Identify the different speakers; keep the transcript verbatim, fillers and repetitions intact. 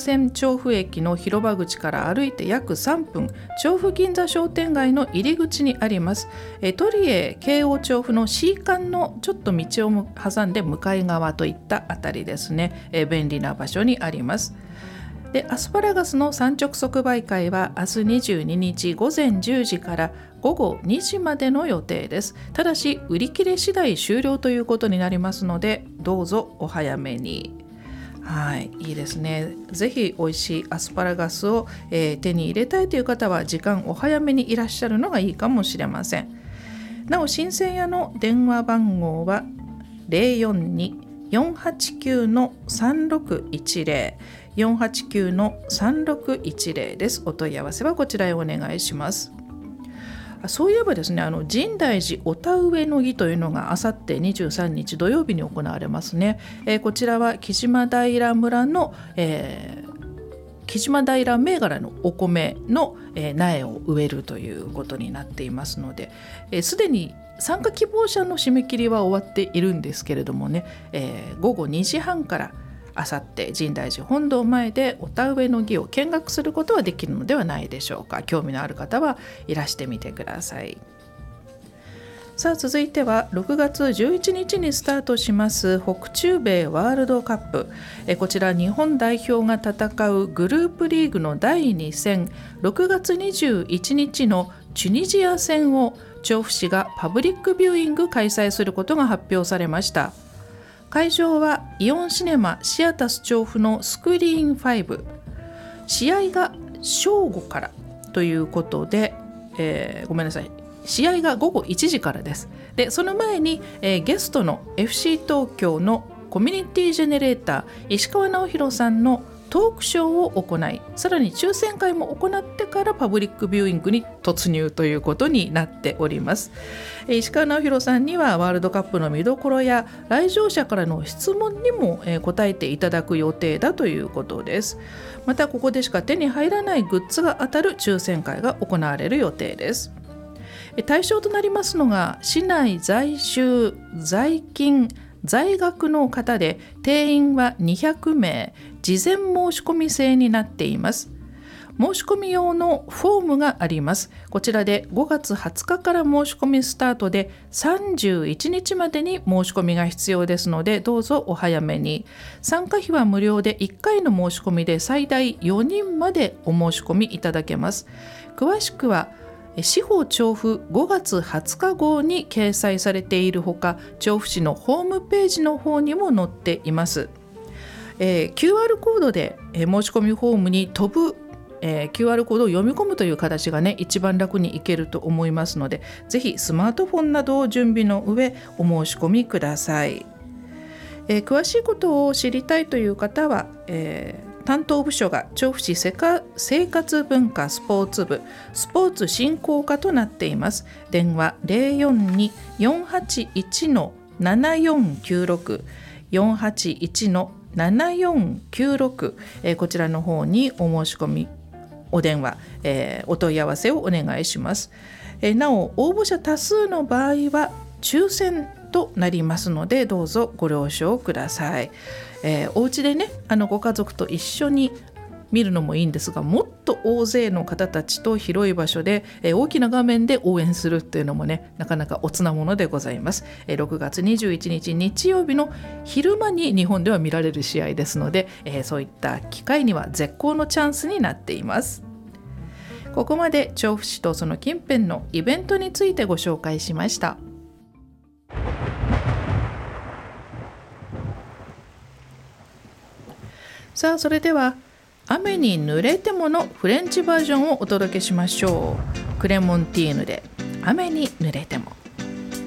Speaker 1: 線調布駅の広場口から歩いて約さんぷん、調布銀座商店街の入り口にあります。えトリエ京王調布の C 館のちょっと道を挟んで向かい側といったあたりですね。え便利な場所にあります。でアスパラガスの産直即売会は明日にじゅうににちごぜんじゅうじからごごにじまでの予定です。ただし売り切れ次第終了ということになりますので、どうぞお早めに。はい、いいですね。ぜひ美味しいアスパラガスを、えー、手に入れたいという方は時間お早めにいらっしゃるのがいいかもしれません。なお新鮮屋の電話番号は ゼロよんに よんはちきゅう さんろくいちゼロ よんはちきゅう さんろくいちゼロ です。お問い合わせはこちらへお願いします。そういえばですね、あの深大寺お田植えの儀というのがあさってにじゅうさんにち土曜日に行われますね。えー、こちらは木島平村の、えー、木島平銘柄のお米の、えー、苗を植えるということになっていますので、すで、えー、に参加希望者の締め切りは終わっているんですけれどもね、えー、ごごにじはんからあさって深大寺本堂前でお田植えの儀を見学することはできるのではないでしょうか。興味のある方はいらしてみてください。さあ続いてはろくがつじゅういちにちにスタートします北中米ワールドカップ。えこちら日本代表が戦うグループリーグのだいに戦、ろくがつにじゅういちにちのチュニジア戦を調布市がパブリックビューイング開催することが発表されました。会場はイオンシネマシアタス調布のスクリーンご。試合が正午からということで、えー、ごめんなさい試合がごごいちじからです。でその前に、えー、ゲストの エフシー 東京のコミュニティジェネレーター石川直弘さんのトークショーを行い、さらに抽選会も行ってからパブリックビューイングに突入ということになっております。石川直弘さんにはワールドカップの見どころや来場者からの質問にも答えていただく予定だということです。またここでしか手に入らないグッズが当たる抽選会が行われる予定です。対象となりますのが市内在住在勤在学の方で、定員はにひゃくめい、事前申し込み制になっています。申し込み用のフォームがあります。こちらでごがつはつかから申し込みスタートでさんじゅういちにちまでに申し込みが必要ですので、どうぞお早めに。参加費は無料でいっかいの申し込みで最大よにんまでお申し込みいただけます。詳しくは市法調布ごがつはつか号に掲載されているほか、調布市のホームページの方にも載っています。えー、キューアール コードで、えー、申し込みフォームに飛ぶ、えー、キューアール コードを読み込むという形がね一番楽にいけると思いますので、ぜひスマートフォンなどを準備の上お申し込みください。えー、詳しいことを知りたいという方は、えー担当部署が調布市生活文化スポーツ部スポーツ振興課となっています。電話 ゼロよんに よんはちいち ななよんきゅうろく よんはちいち ななよんきゅうろく、えー、こちらの方にお申し込みお電話、えー、お問い合わせをお願いします。えー、なお応募者多数の場合は抽選となりますので、どうぞご了承ください。えー、お家でねあのご家族と一緒に見るのもいいんですが、もっと大勢の方たちと広い場所で、えー、大きな画面で応援するっていうのもねなかなかおつなものでございます。えー、ろくがつにじゅういちにち日曜日の昼間に日本では見られる試合ですので、えー、そういった機会には絶好のチャンスになっています。ここまで調布市とその近辺のイベントについてご紹介しました。さあそれでは雨に濡れてものフレンチバージョンをお届けしましょう。クレモンティーヌで雨に濡れても。